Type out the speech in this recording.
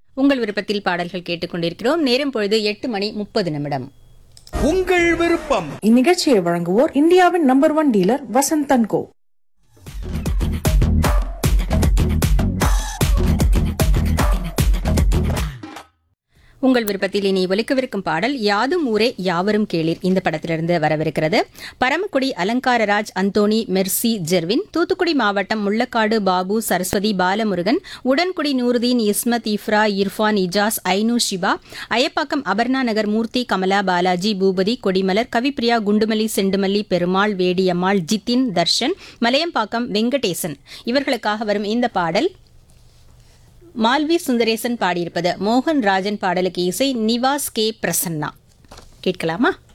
உங்கள் விருப்பத்தில் பாடல்கள் கேட்டுக்கொண்டிருக்கிறோம். நேரம் பொழுது 8:30. உங்கள் விருப்பம். இந்நிகழ்ச்சியை வழங்குவோர் இந்தியாவின் நம்பர் 1 டீலர் வசந்த் அண்ட் கோ. உங்கள் விருப்பத்தில் இனி ஒலிக்கவிருக்கும் பாடல் யாதும் ஊரே யாவரும் கேளீர் இந்த படத்திலிருந்து வரவிருக்கிறது. பரமக்குடி அலங்காரராஜ், அந்தோணி, மெர்சி, ஜெர்வின், தூத்துக்குடி மாவட்டம் முள்ளக்காடு பாபு, சரஸ்வதி, பாலமுருகன், உடன்குடி நூருதீன், இஸ்மத், இஃப்ரா, இர்ஃபான், இஜாஸ், ஐனு, ஷிபா, அயப்பாக்கம் அபர்ணா நகர் மூர்த்தி, கமலா, பாலாஜி, பூபதி, கொடிமலர், கவிப்பிரியா, குண்டுமல்லி, செண்டுமல்லி, பெருமாள், வேடியம்மாள், ஜித்தின், தர்ஷன், மலையம்பாக்கம் வெங்கடேசன் இவர்களுக்காக வரும் இந்த பாடல் மால்வி சுந்தரேசன் பாடியிருப்பது. மோகன் ராஜன் பாடலுக்கு இசை நிவாஸ் கே பிரசன்னா. கேட்கலாமா?